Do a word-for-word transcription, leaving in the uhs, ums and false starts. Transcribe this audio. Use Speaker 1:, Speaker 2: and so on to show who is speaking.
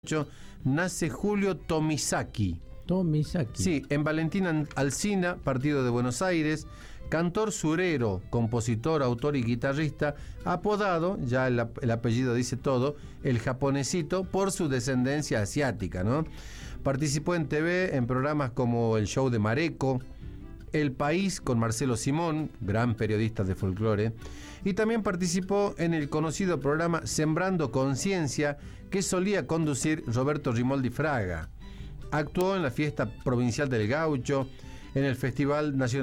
Speaker 1: Nace Julio Tomisaki.
Speaker 2: Tomisaki.
Speaker 1: Sí, en Valentín Alsina, partido de Buenos Aires, cantor surero, compositor, autor y guitarrista, apodado, ya el, el apellido dice todo, el japonesito, por su descendencia asiática, ¿no? Participó en T V en programas como El Show de Mareco, El País con Marcelo Simón, gran periodista de folclore, y también participó en el conocido programa Sembrando Conciencia, que solía conducir Roberto Rimoldi Fraga. Actuó en la Fiesta Provincial del Gaucho, en el Festival Nacional